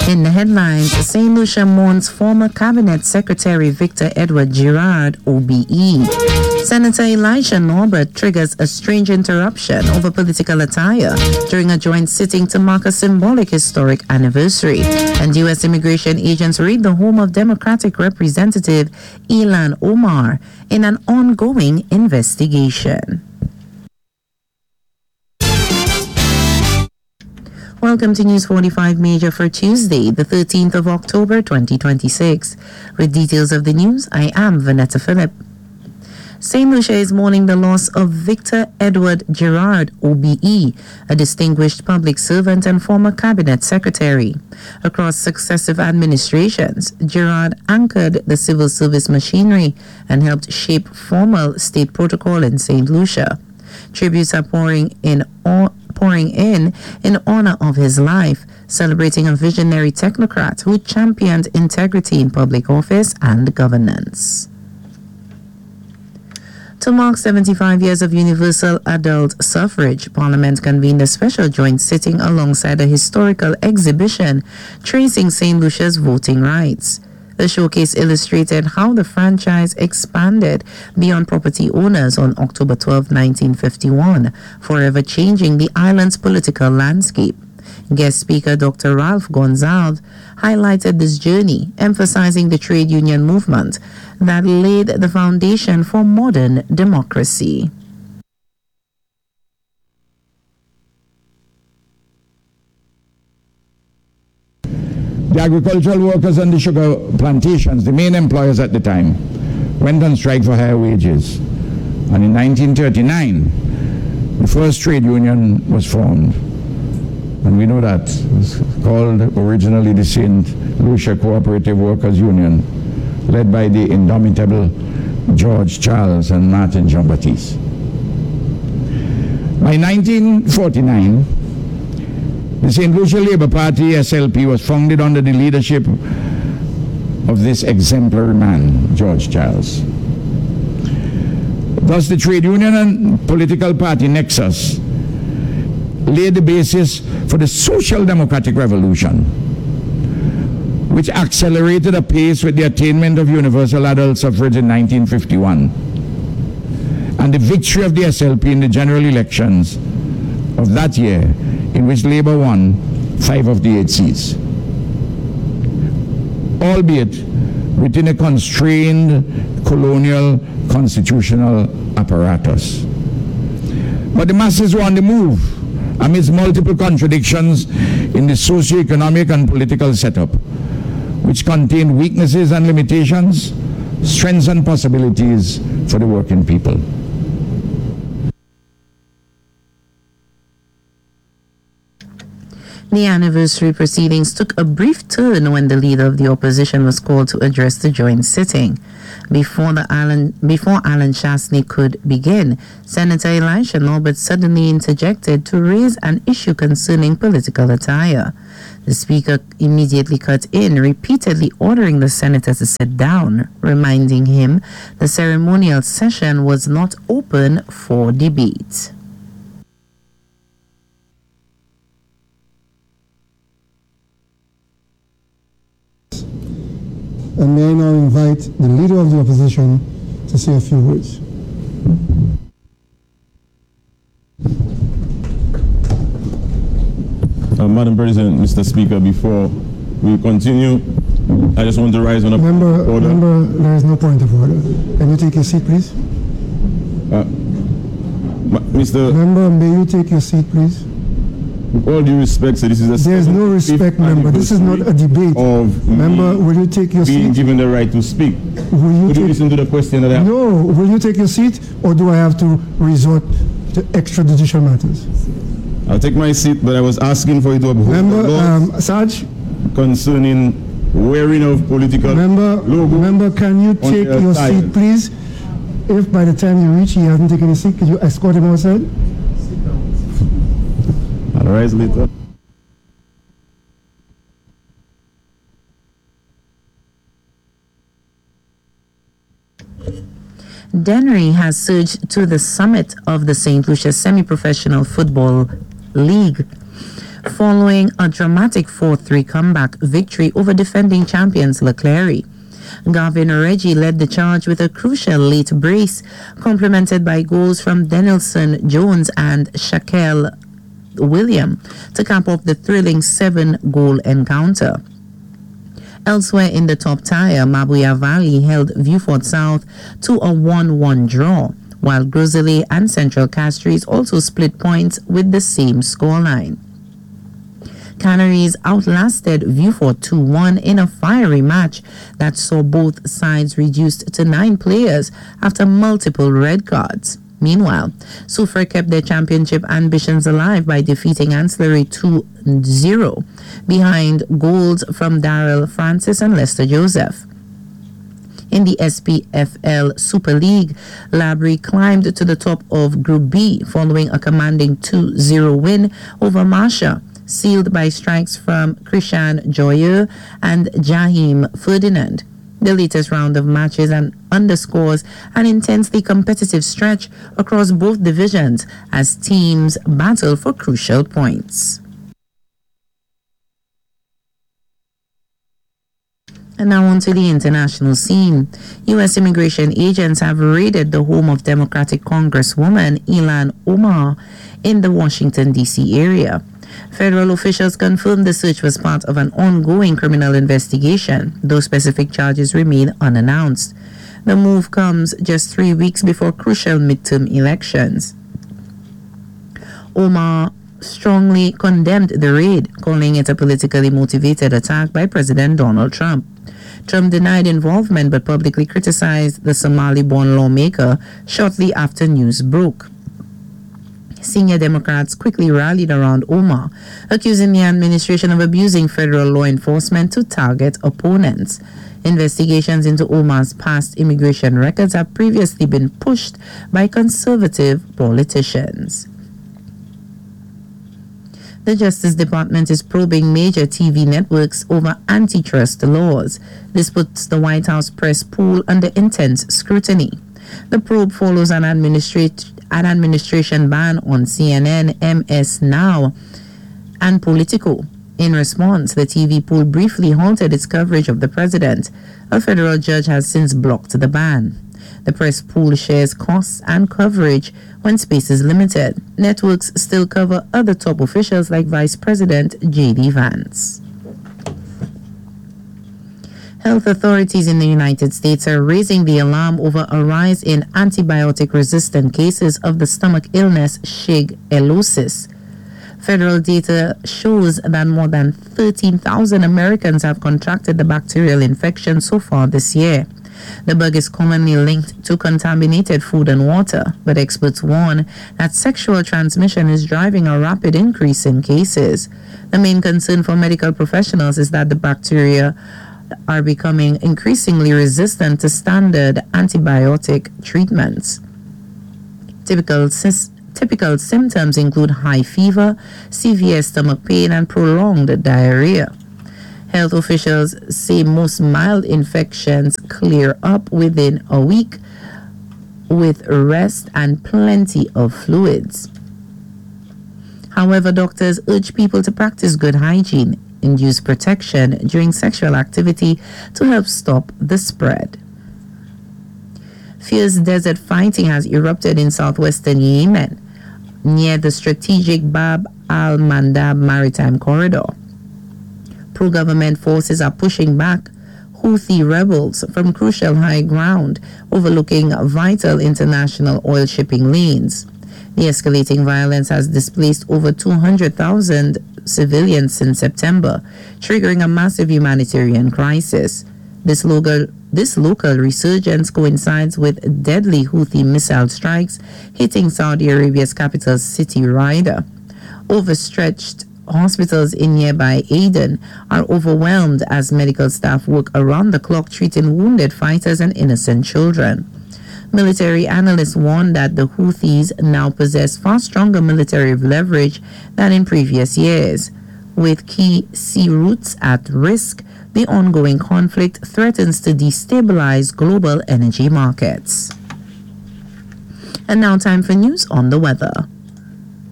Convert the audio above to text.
In the headlines, St. Lucia mourns former Cabinet Secretary Victor Edward Girard, OBE. Senator Elisha Norbert triggers a strange interruption over political attire during a joint sitting to mark a symbolic historic anniversary. And U.S. immigration agents raid the home of Democratic Representative Ilhan Omar in an ongoing investigation. Welcome to News 45 Major for Tuesday, the 13th of October, 2026. With details of the news, I am Vanetta Phillip. St. Lucia is mourning the loss of Victor Edward Girard, OBE, a distinguished public servant and former cabinet secretary. Across successive administrations, Girard anchored the civil service machinery and helped shape formal state protocol in St. Lucia. Tributes are pouring in honor of his life, celebrating a visionary technocrat who championed integrity in public office and governance. To mark 75 years of universal adult suffrage, Parliament convened a special joint sitting alongside a historical exhibition tracing St. Lucia's voting rights. The showcase illustrated how the franchise expanded beyond property owners on October 12, 1951, forever changing the island's political landscape. Guest speaker Dr. Ralph Gonzalez highlighted this journey, emphasizing the trade union movement that laid the foundation for modern democracy. The agricultural workers on the sugar plantations, the main employers at the time, went on strike for higher wages. And in 1939, the first trade union was formed. And we know that. It was called originally the St. Lucia Cooperative Workers Union, led by the indomitable George Charles and Martin Jean-Baptiste. By 1949, the St. Lucia Labour Party, SLP, was founded under the leadership of this exemplary man, George Charles. Thus, the trade union and political party nexus laid the basis for the social democratic revolution, which accelerated apace with the attainment of universal adult suffrage in 1951 and the victory of the SLP in the general elections of that year, in which Labour won 5 of the 8 seats, albeit within a constrained colonial constitutional apparatus. But the masses were on the move amidst multiple contradictions in the socio-economic and political setup, which contained weaknesses and limitations, strengths and possibilities for the working people. The anniversary proceedings took a brief turn when the leader of the opposition was called to address the joint sitting. Before Alan Shastny could begin, Senator Elisha Norbert suddenly interjected to raise an issue concerning political attire. The speaker immediately cut in, repeatedly ordering the senator to sit down, reminding him the ceremonial session was not open for debate. And may I now invite the leader of the opposition to say a few words. Madam President, Mr. Speaker, before we continue, I just want to rise on a order. Member, there is no point of order. Can you take your seat, please? Mr. Member, may you take your seat, please? With all due respect, sir, this is a... There's no respect, member. This is not a debate. Member, will you take your seat? Being given the right to speak. Could you listen to the question that I have? No. Will you take your seat, or do I have to resort to extrajudicial matters? I'll take my seat, but I was asking for you to uphold Member, Sarge? Concerning wearing of political logo. Member, can you take your seat, please? If by the time you reach, he hasn't taken his seat, could you escort him outside? I'll rise later. Dennery has surged to the summit of the St. Lucia Semi-Professional Football League. following a dramatic 4-3 comeback victory over defending champions Leclerc. Gavin Reggie led the charge with a crucial late brace, complemented by goals from Denilson Jones and Shaquille William to cap off the thrilling 7-goal encounter. Elsewhere in the top tier, Mabuya Valley held Viewfort South to a 1-1 draw, while Grizzly and Central Castries also split points with the same scoreline. Canaries outlasted Viewfort 2-1 in a fiery match that saw both sides reduced to 9 players after multiple red cards. Meanwhile, Soufrière kept their championship ambitions alive by defeating Ancillary 2-0 behind goals from Daryl Francis and Lester Joseph. In the SPFL Super League, Labrie climbed to the top of Group B following a commanding 2-0 win over Marsha, sealed by strikes from Christian Joyeux and Jahim Ferdinand. The latest round of matches underscores an intensely competitive stretch across both divisions as teams battle for crucial points. And now on to the international scene. U.S. immigration agents have raided the home of Democratic Congresswoman Ilhan Omar in the Washington, D.C. area. Federal officials confirmed the search was part of an ongoing criminal investigation, though specific charges remain unannounced. The move comes just 3 weeks before crucial midterm elections. Omar strongly condemned the raid, calling it a politically motivated attack by President Donald Trump. Trump denied involvement but publicly criticized the Somali-born lawmaker shortly after news broke. Senior Democrats quickly rallied around Omar, accusing the administration of abusing federal law enforcement to target opponents. Investigations into Omar's past immigration records have previously been pushed by conservative politicians. The Justice Department is probing major TV networks over antitrust laws. This puts the White House press pool under intense scrutiny. The probe follows an administration ban on CNN, MS Now, and Politico. In response, the TV pool briefly halted its coverage of the president. A federal judge has since blocked the ban. The press pool shares costs and coverage when space is limited. Networks still cover other top officials like Vice President J.D. Vance. Health authorities in the United States are raising the alarm over a rise in antibiotic-resistant cases of the stomach illness Shigellosis. Federal data shows that more than 13,000 Americans have contracted the bacterial infection so far this year. The bug is commonly linked to contaminated food and water, but experts warn that sexual transmission is driving a rapid increase in cases. The main concern for medical professionals is that the bacteria are becoming increasingly resistant to standard antibiotic treatments. Typical symptoms include high fever, severe stomach pain, and prolonged diarrhea. Health officials say most mild infections clear up within a week with rest and plenty of fluids. However, doctors urge people to practice good hygiene and use protection during sexual activity to help stop the spread. Fierce desert fighting has erupted in southwestern Yemen near the strategic Bab al-Mandab maritime corridor. Pro-government forces are pushing back Houthi rebels from crucial high ground overlooking vital international oil shipping lanes. The escalating violence has displaced over 200,000 civilians since September, triggering a massive humanitarian crisis. This local resurgence coincides with deadly Houthi missile strikes hitting Saudi Arabia's capital city Riyadh. Overstretched hospitals in nearby Aden are overwhelmed as medical staff work around the clock treating wounded fighters and innocent children. Military analysts warn that the Houthis now possess far stronger military leverage than in previous years. With key sea routes at risk, the ongoing conflict threatens to destabilize global energy markets. And now time for news on the weather.